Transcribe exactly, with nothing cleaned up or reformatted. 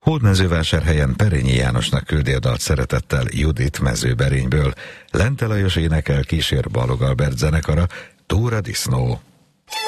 Hódmezővásárhelyen Perényi Jánosnak küldi a dalt szeretettel Judit Mezőberényből. Lente Lajos énekel, kísér Balog Albert zenekara, Túra disznó.